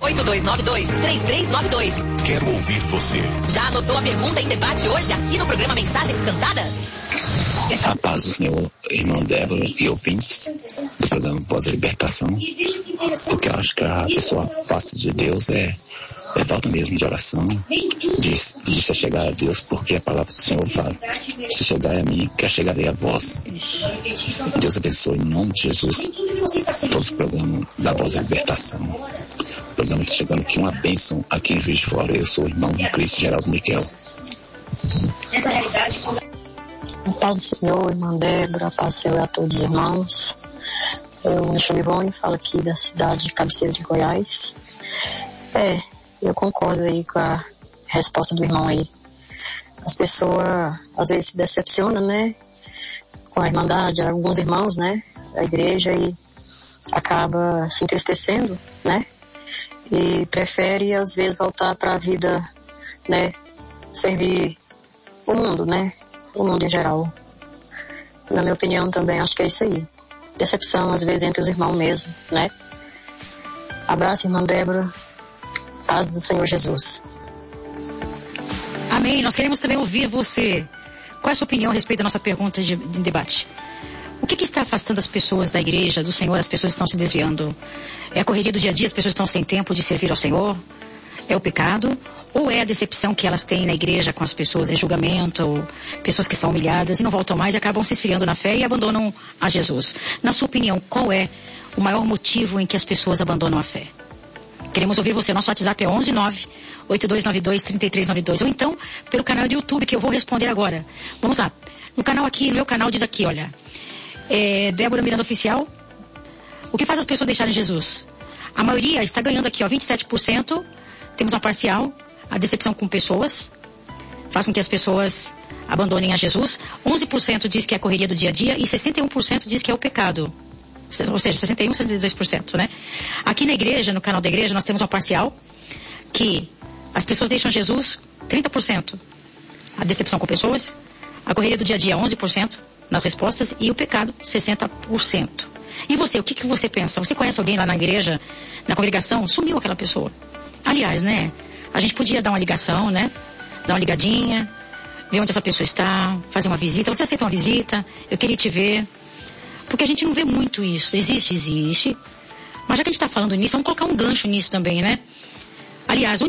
8292-3392. Quero ouvir você. Já anotou a pergunta em debate hoje aqui no programa Mensagens Cantadas? A paz do Senhor, irmão Débora e ouvintes do programa Pós-Libertação. Porque eu acho que a pessoa face de Deus é falta mesmo de oração, de se chegar a Deus, porque a palavra do Senhor fala: se chegar a mim, que chegarei a vós. Deus abençoe em nome de Jesus todos os programas da Voz da Libertação. O programa está chegando aqui, uma bênção aqui em Juiz de Fora. Eu sou o irmão Cristo Geraldo Miquel. A paz do Senhor, irmã Débora, a paz do Senhor a todos os irmãos. Eu me chamo Ivone, falo aqui da cidade de Cabeceira de Goiás. Eu concordo aí com a resposta do irmão aí. As pessoas às vezes se decepcionam, né, com a irmandade, alguns irmãos, né, da igreja, e acaba se entristecendo, né, e prefere às vezes voltar para a vida, né, servir o mundo, né, o mundo em geral. Na minha opinião também acho que é isso aí. Decepção às vezes entre os irmãos mesmo, né. Abraço, irmã Débora. Paz do Senhor Jesus. Amém. Nós queremos também ouvir você. Qual é a sua opinião a respeito da nossa pergunta de debate? O que está afastando as pessoas da igreja, do Senhor? As pessoas estão se desviando. É a correria do dia a dia, as pessoas estão sem tempo de servir ao Senhor? É o pecado? Ou é a decepção que elas têm na igreja com as pessoas, é julgamento, ou pessoas que são humilhadas e não voltam mais e acabam se esfriando na fé e abandonam a Jesus? Na sua opinião, qual é o maior motivo em que as pessoas abandonam a fé? Queremos ouvir você. Nosso WhatsApp é 119-8292-3392. Ou então, pelo canal do YouTube, que eu vou responder agora. Vamos lá. No meu canal diz aqui, olha. Débora Miranda Oficial. O que faz as pessoas deixarem Jesus? A maioria está ganhando aqui, 27%. Temos uma parcial. A decepção com pessoas faz com que as pessoas abandonem a Jesus. 11% diz que é a correria do dia a dia. E 61% diz que é o pecado. Ou seja, 61%, 62%, né? Aqui na igreja, no canal da igreja, nós temos uma parcial que as pessoas deixam Jesus 30%. A decepção com pessoas, a correria do dia a dia 11% nas respostas e o pecado 60%. E você, o que você pensa? Você conhece alguém lá na igreja, na congregação? Sumiu aquela pessoa. Aliás, né? A gente podia dar uma ligação, né? Dar uma ligadinha, ver onde essa pessoa está, fazer uma visita. Você aceita uma visita? Eu queria te ver. Porque a gente não vê muito isso. Existe. Mas já que a gente está falando nisso, vamos colocar um gancho nisso também, né? Aliás,